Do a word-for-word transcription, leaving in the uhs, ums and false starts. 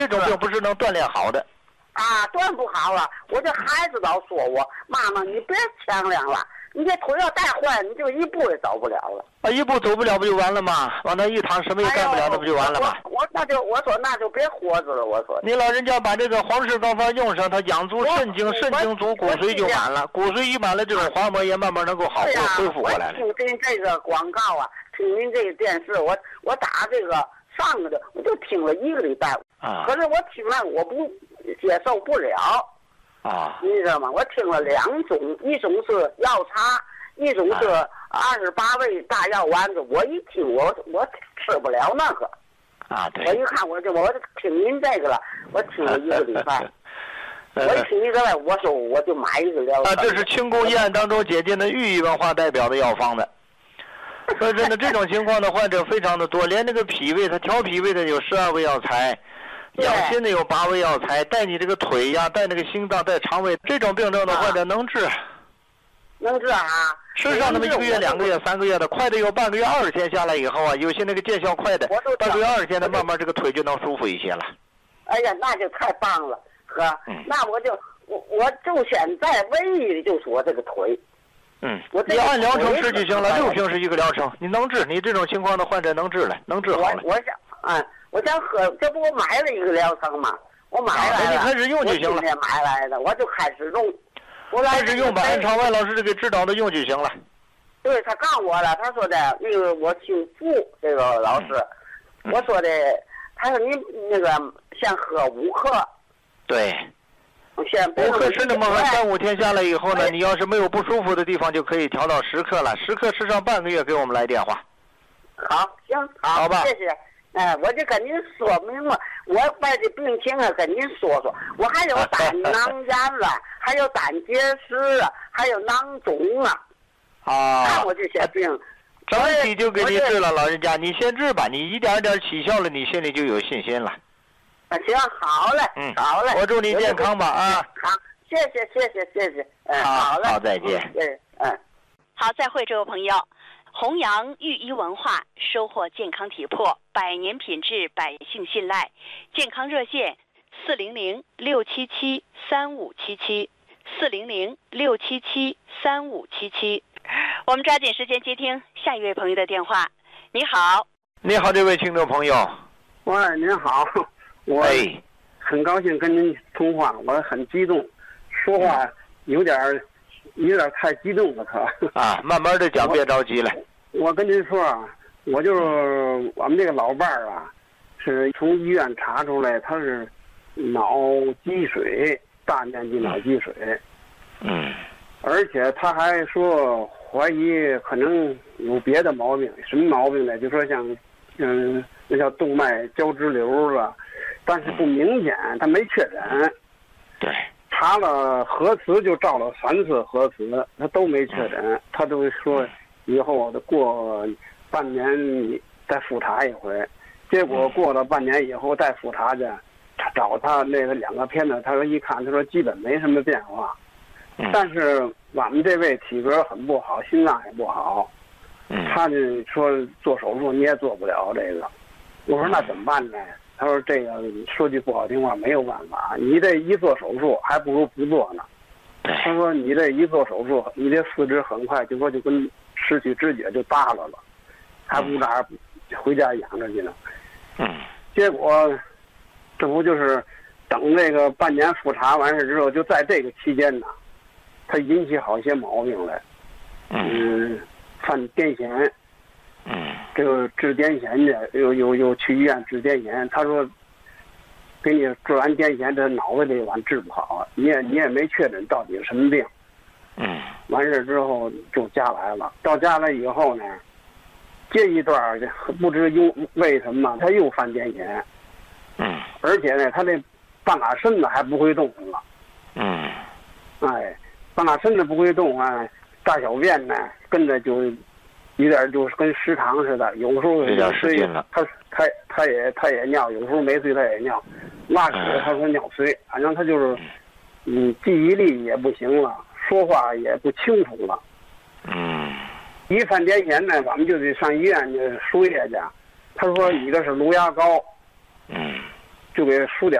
这种病不是能锻炼好的。 啊，锻不好了。我这孩子老说我妈妈，你别强亮了，你这腿要带坏，你就一步也走不了了。 啊，一步走不了不就完了吗？往那一躺，什么也干不了，那不就完了吗？ 我我那就我说那就别活着了，我说。 你老人家把这个黄氏膏方用上，它养足肾精，肾精足，骨髓就满了，骨髓一满了，这种滑膜也慢慢能够好恢恢复过来了。 我听您这个广告啊，听您这个电视，我我打这个上个的，我就听了一个礼拜。 啊。 可是我听了我不接受不了。 啊。 你知道吗？我听了两种，一种是药茶，一种是二十八味大药丸子。我一听我我吃不了那个。 啊，对。 我一看我就我听您这个了，我听了一个礼拜。我一听一个了，我说我就买一个疗。 啊，这是清宫医案当中解禁的寓意文化代表的药方的。所以真的这种情况的患者非常的多，连那个脾胃，他调脾胃的有十二味药材，养心的有八味药材，带你这个腿呀，带那个心脏，带肠胃，这种病症的患者能治。 能治啊。 吃上那么一个月、两个月、三个月的，快的有半个月、二十天下来以后啊，有些那个见效快的，半个月、二十天的，慢慢这个腿就能舒服一些了。 哎呀，那就太棒了，哥。 嗯。 那我就我我就现在唯一的就是我这个腿。 嗯。你按疗程吃就行了，六瓶是一个疗程，你能治，你这种情况的患者能治了，能治好了。 我我想，嗯，我想喝，这不我买了一个疗程吗？我买来了。 你开始用就行了。 我今天买来的，我就开始用。 开始用把按常外老师这个指导的用就行了。 对，他告诉我了，他说的那个我姓傅，这个老师， 嗯、 我说的，他说你那个先喝五克。 对。 先五克吃那么三五天下来以后呢，你要是没有不舒服的地方，就可以调到十克了。十克吃上半个月，给我们来电话。 好，行，好， 好吧， 谢谢。哎，我就跟您说明了，我把这病情啊跟您说说。我还有胆囊炎啊，还有胆结石啊，还有囊肿啊。 啊。 看我这些病， 整体就给你治了，老人家，你先治吧，你一点点起效了，你心里就有信心了。 啊，行，好嘞， 嗯， 好嘞， 我祝你健康吧啊。 好，谢谢，谢谢，谢谢。嗯， 好嘞， 好，再见。 嗯嗯。 好，再会，这位朋友。弘扬寓医文化，收获健康体魄，百年品质，百姓信赖。健康热线：四零零六七七三五七七，四零零六七七三五七七。我们抓紧时间接听下一位朋友的电话。你好， 你好，这位听众朋友。 喂，您好，我很高兴跟您通话，我很激动，说话有点儿。有点太激动了，可啊，慢慢的讲，别着急了。 我跟您说啊，我就是我们这个老伴儿啊，是从医院查出来他是脑积水，大面积脑积水。 嗯。 而且他还说怀疑可能有别的毛病，什么毛病呢？就说像，嗯，那叫动脉胶质瘤啊，但是不明显，他没确诊。 对。 查了核磁就照了三次核磁，他都没确诊，他都说以后过半年再复查一回，结果过了半年以后再复查去，他找他那个两个片子，他说一看，他说基本没什么变化，但是我们这位体格很不好，心脏也不好，他就说做手术你也做不了这个，我说那怎么办呢？他说：“这个说句不好听话，没有办法。你这一做手术，还不如不做呢。”他说：“你这一做手术，你这四肢很快就说就跟失去知觉就耷拉了，还不如哪回家养着去呢。” 嗯。 结果，这不就是等这个半年复查完事之后，就在这个期间呢，他引起好些毛病来。嗯。犯癫痫。 嗯， 这个治癫痫的，又又又去医院治癫痫。他说，给你治完癫痫，这脑子这碗治不好，你也你也没确诊到底是什么病。 嗯， 完事之后就家来了。到家来以后呢，这一段不知因为什么他又犯癫痫。 嗯， 而且呢，他这半拉身子还不会动了。 嗯， 哎，半拉身子不会动啊，大小便呢跟着就。有点就是跟食堂似的，有时候有睡，他他他也他也尿，有时候没睡他也尿，拉屎他说尿碎，反正他就是，嗯，记忆力也不行了，说话也不清楚了。 嗯， 一犯癫痫呢，咱们就得上医院去输液去。他说一个是颅压高， 嗯， 就给输点